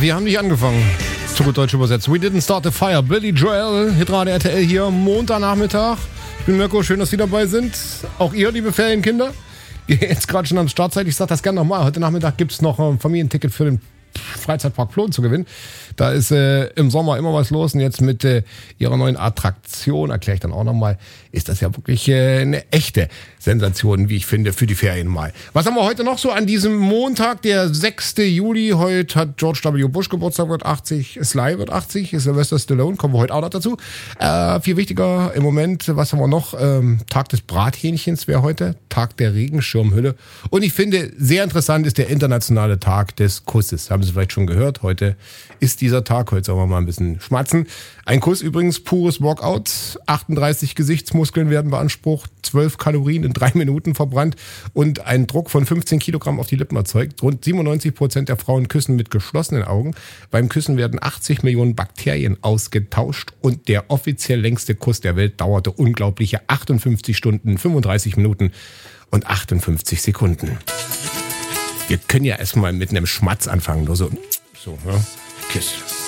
wir haben nicht angefangen. Zu gut deutsch übersetzt. We didn't start the fire. Billy Joel, Hitradio RTL hier, Montagnachmittag. Ich bin Mirko, schön, dass Sie dabei sind. Auch ihr, liebe Ferienkinder. Ihr jetzt gerade schon am Start seid. Ich sage das gerne nochmal. Heute Nachmittag gibt es noch ein Familienticket für den Freizeitpark Flohen zu gewinnen. Da ist im Sommer immer was los und jetzt mit ihrer neuen Attraktion, erkläre ich dann auch nochmal, ist das ja wirklich eine echte Sensation, wie ich finde, für die Ferien mal. Was haben wir heute noch so an diesem Montag, der 6. Juli? Heute hat George W. Bush Geburtstag, wird 80, Sly wird 80, Sylvester Stallone, kommen wir heute auch noch dazu. Viel wichtiger im Moment, was haben wir noch? Tag des Brathähnchens wäre heute, Tag der Regenschirmhülle. Und ich finde, sehr interessant ist der internationale Tag des Kusses. Haben Sie vielleicht schon gehört, heute ist dieser Tag, heute sollen wir mal ein bisschen schmatzen. Ein Kuss übrigens, pures Workout, 38 Gesichtsmuskeln werden beansprucht, 12 Kalorien in 3 Minuten verbrannt und ein Druck von 15 Kilogramm auf die Lippen erzeugt. Rund 97% der Frauen küssen mit geschlossenen Augen. Beim Küssen werden 80 Millionen Bakterien ausgetauscht und der offiziell längste Kuss der Welt dauerte unglaubliche 58 Stunden, 35 Minuten und 58 Sekunden. Wir können ja erstmal mit einem Schmatz anfangen, nur so, ja, Kiss.